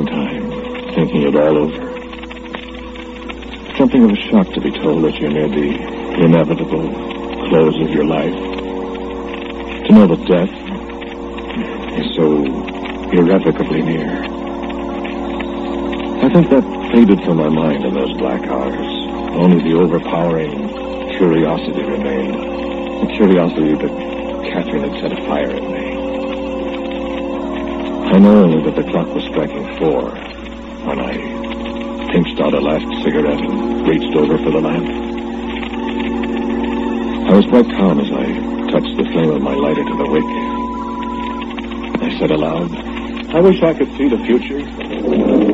long time, thinking it all over. Something of a shock to be told that you're near the inevitable close of your life. To know that death is so irrevocably near. I think that faded from my mind in those black hours. Only the overpowering curiosity remained. The curiosity that Catherine had set afire in me. I know only that the clock was striking 4 when I pinched out a last cigarette and reached over for the lamp. I was quite calm as I touched the flame of my lighter to the wick. I said aloud, I wish I could see the future.